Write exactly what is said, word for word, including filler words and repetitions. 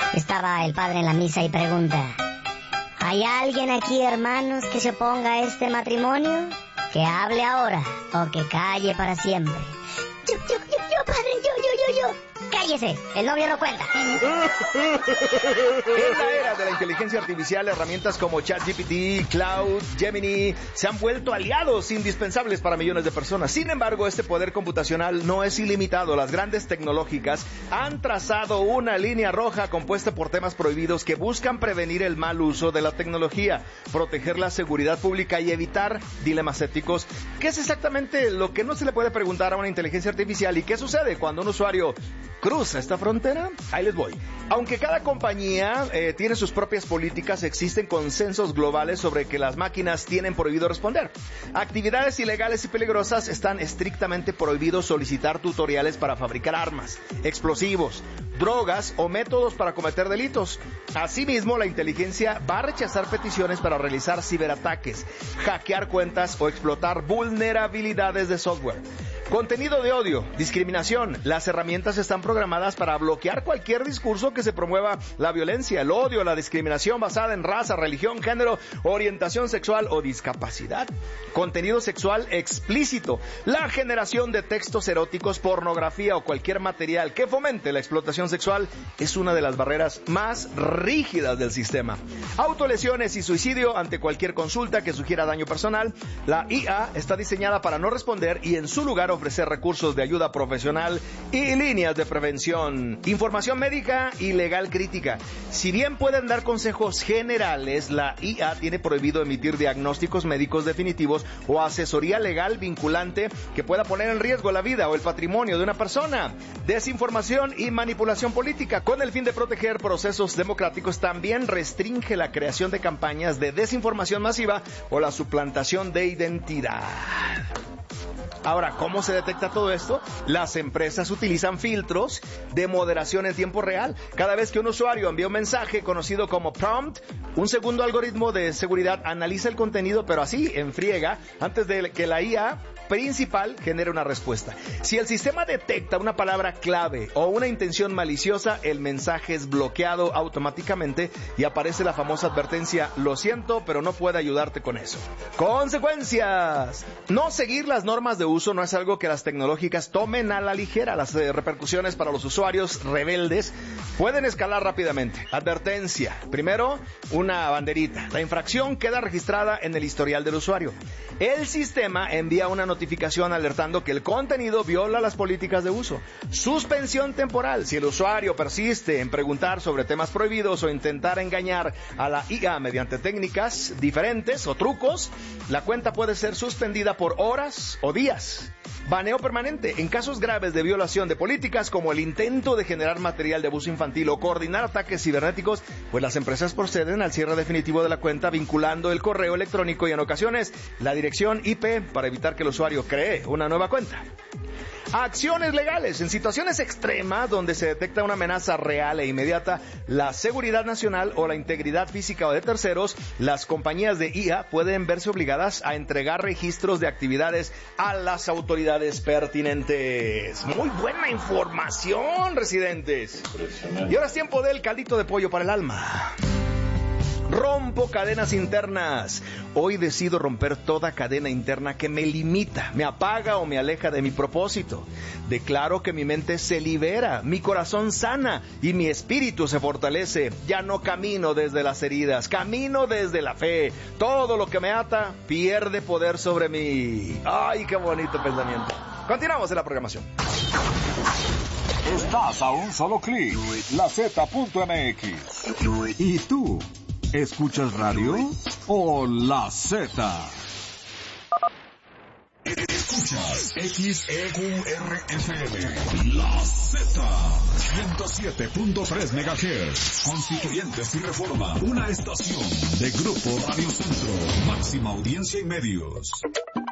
Estaba el padre en la misa y pregunta: ¿hay alguien aquí, hermanos, que se oponga a este matrimonio? Que hable ahora o que calle para siempre. Yo, yo, yo, yo, padre, yo, yo, yo, yo. Cállese, el novio no cuenta. En la era de la inteligencia artificial, herramientas como ChatGPT, Cloud, Gemini se han vuelto aliados indispensables para millones de personas. Sin embargo, este poder computacional no es ilimitado. Las grandes tecnológicas han trazado una línea roja compuesta por temas prohibidos que buscan prevenir el mal uso de la tecnología, proteger la seguridad pública y evitar dilemas éticos. ¿Qué es exactamente lo que no se le puede preguntar a una inteligencia artificial y qué sucede cuando un usuario cruza esta frontera? Ahí les voy. Aunque cada compañía eh, tiene sus propias políticas, existen consensos globales sobre que las máquinas tienen prohibido responder. Actividades ilegales y peligrosas están estrictamente prohibidos solicitar tutoriales para fabricar armas, explosivos, drogas o métodos para cometer delitos. Asimismo, la inteligencia va a rechazar peticiones para realizar ciberataques, hackear cuentas o explotar vulnerabilidades de software. Contenido de odio, discriminación. Las herramientas están programadas para bloquear cualquier discurso que se promueva la violencia, el odio, la discriminación basada en raza, religión, género, orientación sexual o discapacidad. Contenido sexual explícito. La generación de textos eróticos, pornografía o cualquier material que fomente la explotación sexual es una de las barreras más rígidas del sistema. Autolesiones y suicidio ante cualquier consulta que sugiera daño personal. La I A está diseñada para no responder y en su lugar ofrecer recursos de ayuda profesional y líneas de prevención. Información médica y legal crítica. Si bien pueden dar consejos generales, la I A tiene prohibido emitir diagnósticos médicos definitivos o asesoría legal vinculante que pueda poner en riesgo la vida o el patrimonio de una persona. Desinformación y manipulación política. Con el fin de proteger procesos democráticos, también restringe la creación de campañas de desinformación masiva o la suplantación de identidad. Ahora, ¿cómo se detecta todo esto? Las empresas utilizan filtros de moderación en tiempo real. Cada vez que un usuario envía un mensaje conocido como prompt, un segundo algoritmo de seguridad analiza el contenido, pero así, en friega, antes de que la I A principal genere una respuesta. Si el sistema detecta una palabra clave o una intención maliciosa, el mensaje es bloqueado automáticamente y aparece la famosa advertencia: lo siento, pero no puedo ayudarte con eso. Consecuencias. No seguir las normas de uso no es algo que las tecnológicas tomen a la ligera. Las eh, repercusiones para los usuarios rebeldes pueden escalar rápidamente. Advertencia. Primero, una banderita. La infracción queda registrada en el historial del usuario. El sistema envía una notificación alertando que el contenido viola las políticas de uso. Suspensión temporal. Si el usuario persiste en preguntar sobre temas prohibidos o intentar engañar a la I A mediante técnicas diferentes o trucos, la cuenta puede ser suspendida por horas o días. Baneo permanente. En casos graves de violación de políticas como el intento de generar material de abuso infantil o coordinar ataques cibernéticos, pues las empresas proceden al cierre definitivo de la cuenta vinculando el correo electrónico y en ocasiones la dirección I P para evitar que el usuario cree una nueva cuenta. Acciones legales. En situaciones extremas donde se detecta una amenaza real e inmediata, la seguridad nacional o la integridad física o de terceros, las compañías de I A pueden verse obligadas a entregar registros de actividades a las autoridades pertinentes. Muy buena información, residentes. Y ahora es tiempo del caldito de pollo para el alma. Rompo cadenas internas. Hoy decido romper toda cadena interna que me limita, me apaga o me aleja de mi propósito. Declaro que mi mente se libera, mi corazón sana y mi espíritu se fortalece. Ya no camino desde las heridas, camino desde la fe. Todo lo que me ata pierde poder sobre mí. ¡Ay, qué bonito pensamiento! Continuamos en la programación. Estás a un solo clic, la zeta punto eme equis. ¿Y tú? ¿Escuchas radio o La Z? Escuchas X E Q R F M, La Z, ciento siete punto tres megahertz. Constituyentes y Reforma, una estación de Grupo Radio Centro, máxima audiencia y medios.